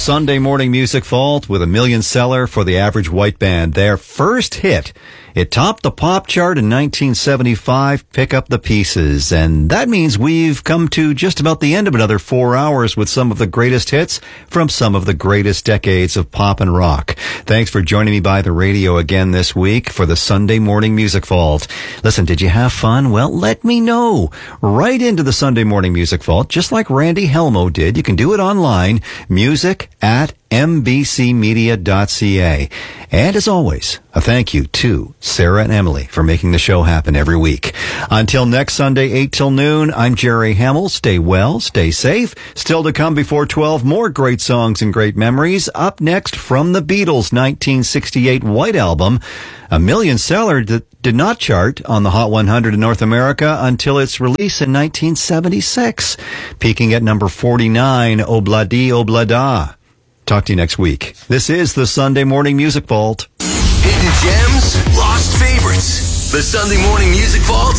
Sunday Morning Music Vault with a million seller for the Average White Band. Their first hit. It topped the pop chart in 1975, Pick Up the Pieces. And that means we've come to just about the end of another 4 hours with some of the greatest hits from some of the greatest decades of pop and rock. Thanks for joining me by the radio again this week for the Sunday Morning Music Vault. Listen, did you have fun? Well, let me know. Right into the Sunday Morning Music Vault, just like Randy Helmo did. You can do it online, music@mbcmedia.ca. And as always, a thank you to Sarah and Emily for making the show happen every week. Until next Sunday, 8 till noon, I'm Jerry Hamill. Stay well, stay safe. Still to come before 12, more great songs and great memories. Up next, from the Beatles' 1968 White Album, a million seller that did not chart on the Hot 100 in North America until its release in 1976, peaking at number 49, Obladi Oblada. Talk to you next week. This is the Sunday Morning Music Vault. Hidden gems, lost favorites. The Sunday Morning Music Vault